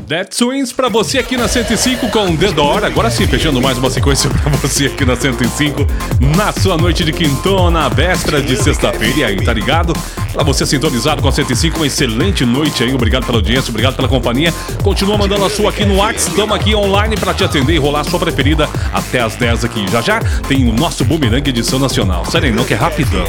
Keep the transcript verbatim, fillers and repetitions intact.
Dead Swings pra você aqui na cento e cinco com The Door. Agora sim, fechando mais uma sequência pra você aqui na cento e cinco, na sua noite de quintona, véspera de sexta-feira. E aí, tá ligado? Pra você sintonizado com a cento e cinco, uma excelente noite aí. Obrigado pela audiência, obrigado pela companhia. Continua mandando a sua aqui no WhatsApp. Estamos aqui online pra te atender e rolar a sua preferida até as dez aqui. Já já tem o nosso Boomerang edição nacional. Sério, não, que é rapidão.